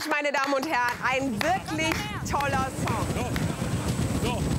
meine Damen und Herren, ein wirklich toller Song. So.